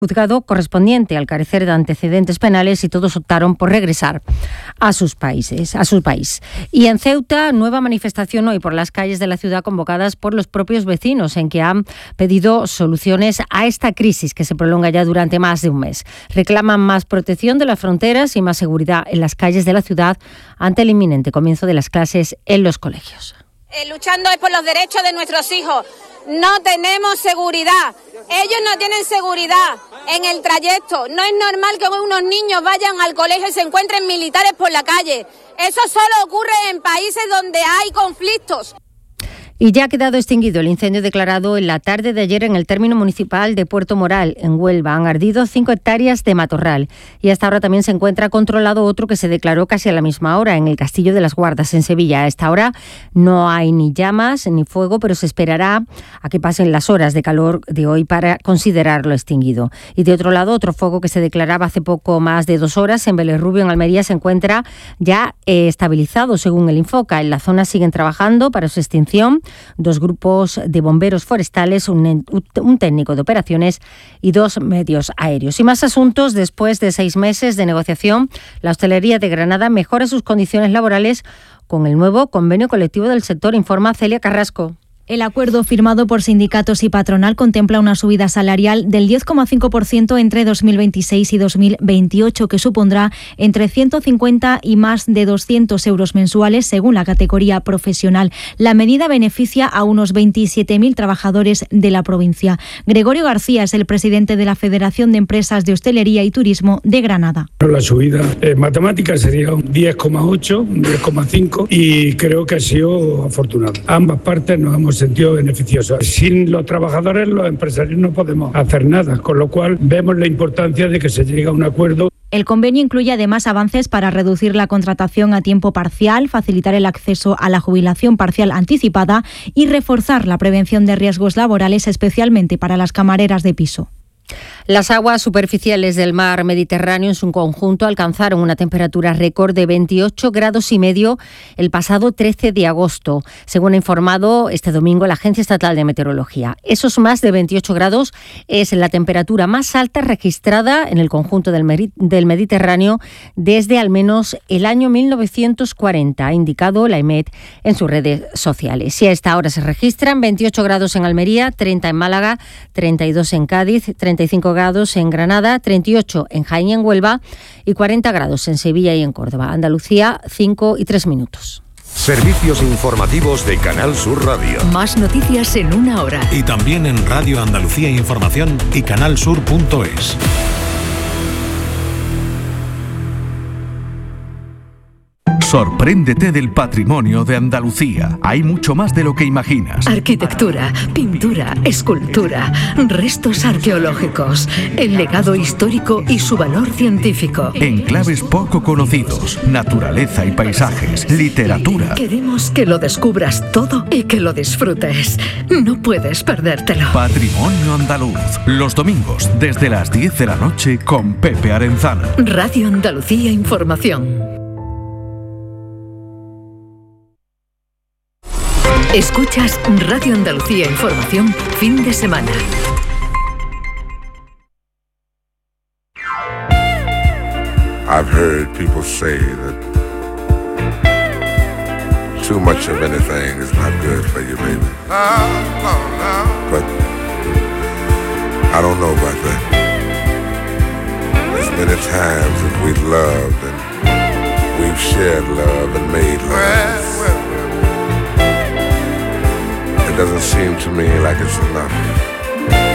juzgado correspondiente al carecer de antecedentes penales y todos optaron por regresar a su país. Y en Ceuta, nueva manifestación hoy por las calles de la ciudad convocadas por los propios vecinos en que han pedido soluciones a esta crisis que se prolonga ya durante más de un mes. Reclaman más protección de las fronteras y más seguridad en las calles de la ciudad ante el inminente comienzo de las clases en los colegios. Luchando es por los derechos de nuestros hijos. No tenemos seguridad. Ellos no tienen seguridad en el trayecto. No es normal que unos niños vayan al colegio y se encuentren militares por la calle. Eso solo ocurre en países donde hay conflictos. Y ya ha quedado extinguido el incendio declarado en la tarde de ayer en el término municipal de Puerto Moral, en Huelva. Han ardido 5 hectáreas de matorral. Y hasta ahora también se encuentra controlado otro que se declaró casi a la misma hora, en el Castillo de las Guardas, en Sevilla. A esta hora no hay ni llamas ni fuego, pero se esperará a que pasen las horas de calor de hoy para considerarlo extinguido. Y de otro lado, otro fuego que se declaraba hace poco más de 2 horas en Vélez Rubio, en Almería, se encuentra ya estabilizado, según el Infoca. En la zona siguen trabajando para su extinción 2 grupos de bomberos forestales, un técnico de operaciones y 2 medios aéreos. Y más asuntos. Después de 6 meses de negociación, la hostelería de Granada mejora sus condiciones laborales con el nuevo convenio colectivo del sector, informa Celia Carrasco. El acuerdo firmado por sindicatos y patronal contempla una subida salarial del 10,5% entre 2026 y 2028, que supondrá entre 150 y más de 200 euros mensuales según la categoría profesional. La medida beneficia a unos 27.000 trabajadores de la provincia. Gregorio García es el presidente de la Federación de Empresas de Hostelería y Turismo de Granada. La subida matemática sería un 10,8, un 10,5 y creo que ha sido afortunado. Ambas partes nos hemos sentido beneficiosos. Sin los trabajadores, los empresarios no podemos hacer nada, con lo cual vemos la importancia de que se llegue a un acuerdo. El convenio incluye además avances para reducir la contratación a tiempo parcial, facilitar el acceso a la jubilación parcial anticipada y reforzar la prevención de riesgos laborales, especialmente para las camareras de piso. Las aguas superficiales del mar Mediterráneo en su conjunto alcanzaron una temperatura récord de 28,5 grados el pasado 13 de agosto, según ha informado este domingo la Agencia Estatal de Meteorología. Esos más de 28 grados es la temperatura más alta registrada en el conjunto del Mediterráneo desde al menos el año 1940, ha indicado la EMET en sus redes sociales. Y a esta hora se registran 28 grados en Almería, 30 en Málaga, 32 en Cádiz, 35 grados en Granada, 38 en Jaén y en Huelva y 40 grados en Sevilla y en Córdoba. Andalucía, 5:03. Servicios informativos de Canal Sur Radio. Más noticias en 1 hora. Y también en Radio Andalucía Información y canalsur.es. Sorpréndete del patrimonio de Andalucía. Hay mucho más de lo que imaginas. Arquitectura, pintura, escultura, restos arqueológicos, el legado histórico y su valor científico. Enclaves poco conocidos, naturaleza y paisajes, literatura. Queremos que lo descubras todo y que lo disfrutes. No puedes perdértelo. Patrimonio andaluz. Los domingos desde las 10 de la noche con Pepe Arenzano. Radio Andalucía Información. Escuchas Radio Andalucía Información, fin de semana. I've heard people say that too much of anything is not good for you, baby. But I don't know about that. There's many times that we've loved and we've shared love and made love. It doesn't seem to me like it's enough.